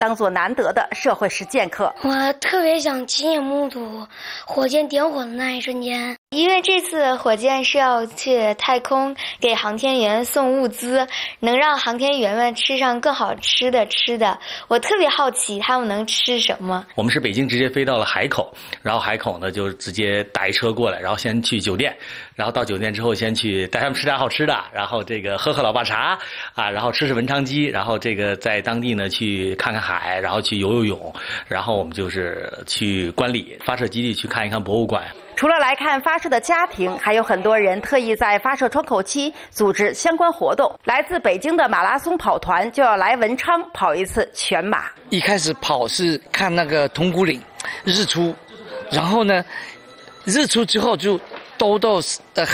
当作难得的社会实践课。 我特别想亲眼目睹火箭点火的那一瞬间，因为这次火箭是要去太空给航天员送物资，能让航天员们吃上更好吃的。我特别好奇他们能吃什么。 我们是北京直接飞到了海口，然后海口呢就直接打一车过来，然后先去酒店，然后到酒店之后先去带他们吃点好吃的，然后这个喝老爸茶啊，然后吃文昌鸡，然后这个在当地呢去看看海，然后去游泳，然后我们就是去观礼发射基地去看一看博物馆。 除了来看发射的家庭，还有很多人特意在发射窗口期组织相关活动。来自北京的马拉松跑团就要来文昌跑一次全马。 一开始跑是看那个铜鼓岭日出，然后呢，日出之后就都到